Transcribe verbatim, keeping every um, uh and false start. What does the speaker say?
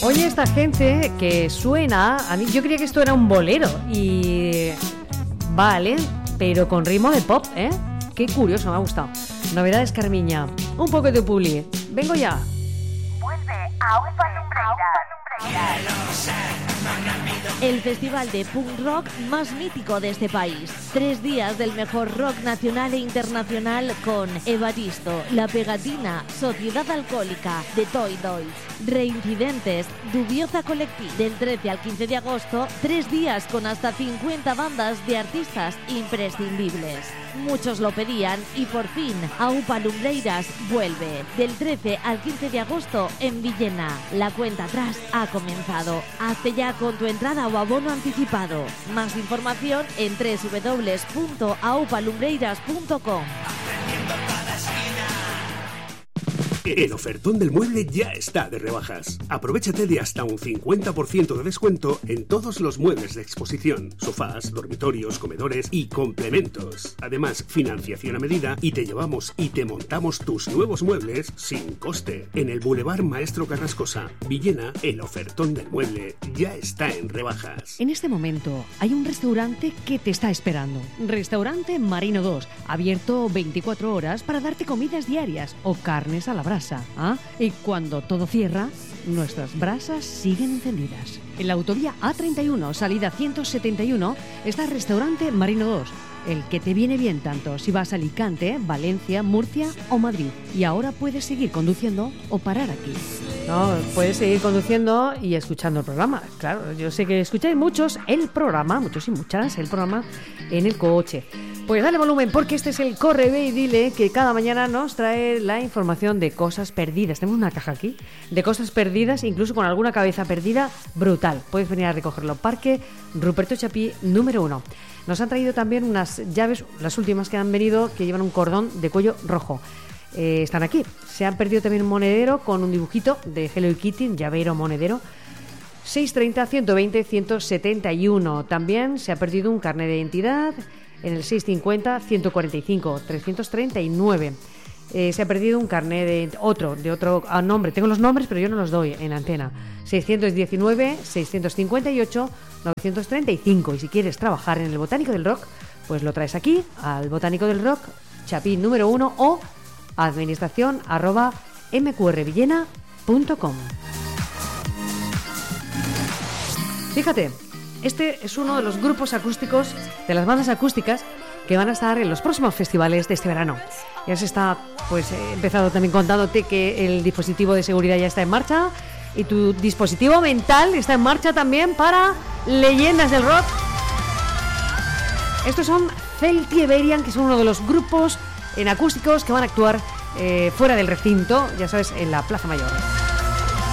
Oye, esta gente que suena, a mí yo creía que esto era un bolero y vale, pero con ritmo de pop, ¿eh? Qué curioso, me ha gustado. Novedades Carmiña, un poco de publi. Vengo ya. Vuelve a Upa Lumbreras. El festival de punk rock más mítico de este país. Tres días del mejor rock nacional e internacional con Evaristo, La Pegatina, Sociedad Alcohólica, The Toy Dolls, Reincidentes, Dubiosa Collective. Del trece al quince de agosto, tres días con hasta cincuenta bandas de artistas imprescindibles. Muchos lo pedían y por fin Aupa Lumbreiras vuelve. Del trece al quince de agosto en Villena. La cuenta atrás ha comenzado. Hazte ya con tu entrada o abono anticipado. Más información en doble u doble u doble u punto aupa lumbreiras punto com. El ofertón del mueble ya está de rebajas. Aprovechate de hasta un cincuenta por ciento de descuento en todos los muebles de exposición, sofás, dormitorios, comedores y complementos. Además, financiación a medida y te llevamos y te montamos tus nuevos muebles sin coste. En el Boulevard Maestro Carrascosa, Villena, el ofertón del mueble ya está en rebajas. En este momento hay un restaurante que te está esperando. Restaurante Marino dos, abierto veinticuatro horas para darte comidas diarias o carnes a la brasa. ¿Ah? Y cuando todo cierra, nuestras brasas siguen encendidas. En la autovía A treinta y uno, salida ciento setenta y uno, está el restaurante Marino dos, el que te viene bien tanto si vas a Alicante, Valencia, Murcia o Madrid. Y ahora puedes seguir conduciendo o parar aquí. No, puedes seguir conduciendo y escuchando el programa. Claro, yo sé que escucháis muchos el programa, muchos y muchas, el programa en el coche. Pues dale volumen porque este es el Corre, Ve y Dile, que cada mañana nos trae la información de cosas perdidas. Tenemos una caja aquí de cosas perdidas, incluso con alguna cabeza perdida brutal. Puedes venir a recogerlo. Parque Ruperto Chapí número uno. Nos han traído también unas llaves, las últimas que han venido, que llevan un cordón de cuello rojo. Eh, están aquí. Se han perdido también un monedero con un dibujito de Hello Kitty, llavero monedero. seiscientos treinta, ciento veinte, ciento setenta y uno. También se ha perdido un carnet de identidad en el seiscientos cincuenta, ciento cuarenta y cinco, trescientos treinta y nueve. Eh, se ha perdido un carnet de otro, de otro ah, nombre. Tengo los nombres, pero yo no los doy en antena. seiscientos diecinueve, seiscientos cincuenta y ocho, novecientos treinta y cinco. Y si quieres trabajar en el Botánico del Rock, pues lo traes aquí, al Botánico del Rock, Chapí número uno o administración arroba mqrvillena punto com. Fíjate, este es uno de los grupos acústicos, de las bandas acústicas que van a estar en los próximos festivales de este verano. Ya se está, pues he empezado también contándote que el dispositivo de seguridad ya está en marcha y tu dispositivo mental está en marcha también para leyendas del rock. Estos son Celtieberian, que son uno de los grupos en acústicos que van a actuar eh, fuera del recinto, ya sabes, en la Plaza Mayor.